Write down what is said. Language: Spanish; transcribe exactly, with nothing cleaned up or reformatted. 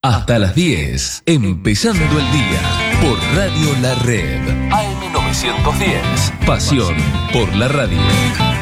hasta las diez, empezando el día por Radio La Red. A M novecientos diez. Pasión por la radio.